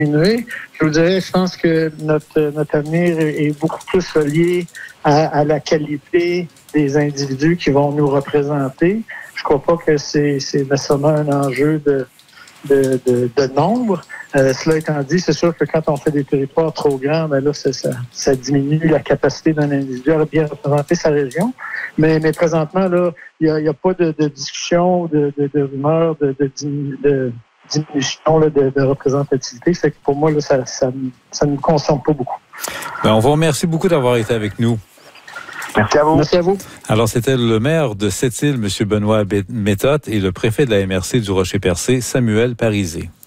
diminuer. Je vous dirais, je pense que notre avenir est beaucoup plus lié à la qualité des individus qui vont nous représenter. Je crois pas que c'est nécessairement un enjeu de nombre. Cela étant dit, c'est sûr que quand on fait des territoires trop grands, ben là, ça diminue la capacité d'un individu à bien représenter sa région. Mais présentement, là, il y a pas de discussion, de rumeur, de diminution là, de représentativité. Fait que pour moi, là, ça ne me concerne pas beaucoup. Ben, on vous remercie beaucoup d'avoir été avec nous. Merci à vous. Merci à vous. Alors, c'était le maire de Sept-Îles, M. Benoît Méthode, et le préfet de la MRC du Rocher-Percé, Samuel Parisé.